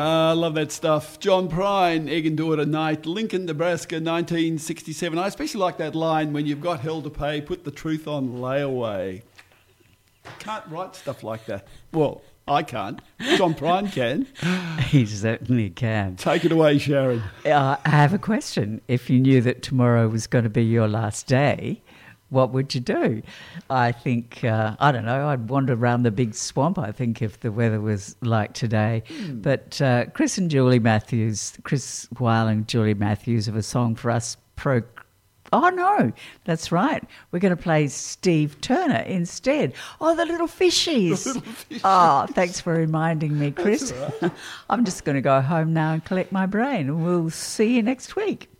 Love that stuff. John Prine, Egg and Daughter Night, Lincoln, Nebraska, 1967. I especially like that line, when you've got hell to pay, put the truth on layaway. Can't write stuff like that. Well, I can't. John Prine can. He certainly can. Take it away, Sharon. I have a question. If you knew that tomorrow was going to be your last day, what would you do? I think, I don't know, I'd wander around the big swamp, I think, if the weather was like today. But Chris Weil and Julie Matthews have a song for us. Oh, no, that's right. We're going to play Steve Turner instead. Oh, the little fishies. The little fishies. Oh, thanks for reminding me, Chris. That's all right. I'm just going to go home now and collect my brain, and we'll see you next week.